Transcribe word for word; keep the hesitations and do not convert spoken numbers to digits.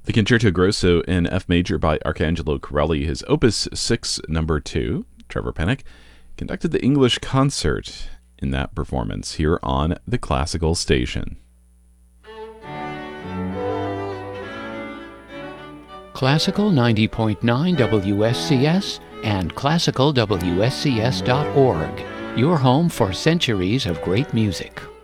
The Concerto Grosso in F major by Arcangelo Corelli, his Opus six, number two. Trevor Pennock conducted the English concert in that performance here on the Classical Station. Classical ninety point nine W S C S and classical W S C S dot org, your home for centuries of great music.